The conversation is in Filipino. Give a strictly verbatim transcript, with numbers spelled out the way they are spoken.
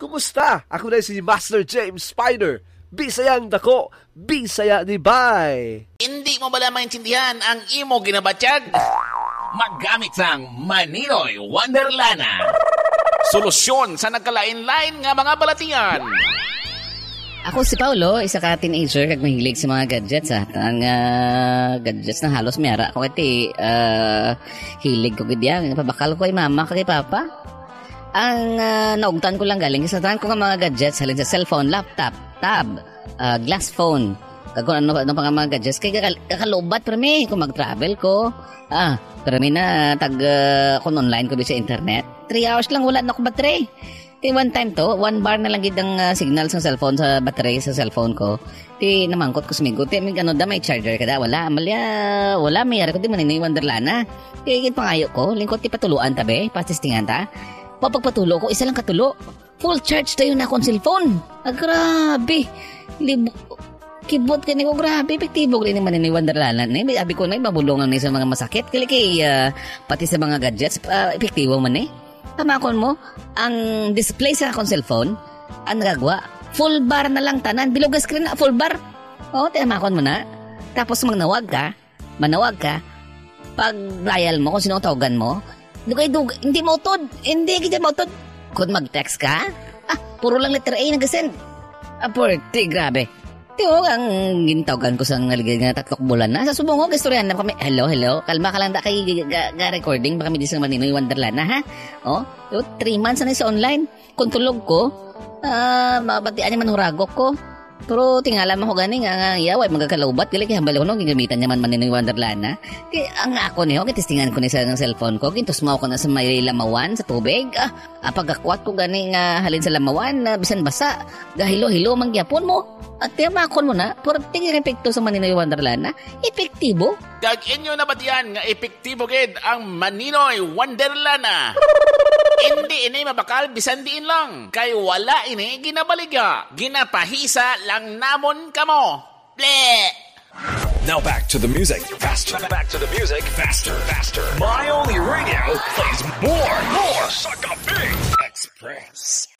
kumusta? Ako na si Master James Spider. Bisayang dako, bisaya ni Bay. Hindi mo bala maintindihan ang imo ginabatyag? Maggamit sang Maninoy Wonderlana. Solusyon sa nagkalain-lain nga mga balatian. Ako si Paulo, isa ka teenager kag mahilig sa mga gadgets ha. Ang uh, gadgets na halos mayara ko kati uh, hilig ko gid yan. Pabakal ko kay mama kay papa. Ang uh, naugtan ko lang galing sa tanan ko nga mga gadgets halin sa cellphone, laptop, tab, uh, glass phone. Kag ano ano pa nga mga gadgets kay kakalobat per me kung mag-travel ko. Ah, pero mi na tag uh, kung online ko di sa internet. three hours lang wala na ko battery. Ti one time to, one bar na lang gid ang uh, signal sa cellphone sa battery sa cellphone ko. Ti namangkot ko sumigo. Ti mi ano da may charger kada wala. Amalya, wala may ari ko di Maninoy Wonderlana. Ti gid pangayo ko, lingkod ti patuluan tabe, pastistingan ta. Papagpatulo ko, isa lang katulo. Full charge tayo na akong cellphone. Ah, grabe. Libo. Kibot ka ko, grabe. Epektibo rin naman ni Wonderlana. Eh, abi ko na, mabulungan na sa mga masakit. Kaya kay, uh, pati sa mga gadgets, uh, epektibo man eh. Tamakon mo, ang display sa akong cellphone, ang nagagawa, full bar na lang tanan. Bilog na screen na, full bar. Oo, tamakon mo na. Tapos magnawag ka, manawag ka, pag dial mo, kung sino tawagan mo, Dugay dug, hindi mo utod. Hindi kita mo utod. Kung mag-text ka, ah, puro lang letter A nag-send. Ah, porti, grabe. Tiyo, ang gintawagan ko sa ngaligay nga tatlok bulan na. Sa subong ko, istoryan na kami. Hello, hello. Kalma ka lang da kay ga-recording. Baka may disang Maninoy Wonderlana, ha? Oh, tiyo, three months na sa online. Kung tulog ko, ah, mabatian niya manuragok ko. Pero tingala mo ko gani nga nga yaway magkakalaubat gali kay hambal ko no gigamitan niya man Maninoy Wonderlana. Kay ang ako niyo kitistingan ko ni sa cellphone ko gintos mo ko na sa may lamawan sa tubig. Ah, ah pagakwat ko gani nga halin sa lamawan na bisan basa. Gahilo-hilo mangyapon mo. At tiyamakon mo na, pero tingin epekto sa Maninoy Wonderlana, epektibo. Kag inyo na ba diyan nga epektibo gid ang Maninoy Wonderlana? Hindi ini mabakal bisan diin lang. Kay wala ini ginabaliga. Ginapahisa lang namon kamo. Bleh! Now back to the music. Faster. Back to the music. Faster. Faster. My Only Radio plays more. More. Suck a Big Express.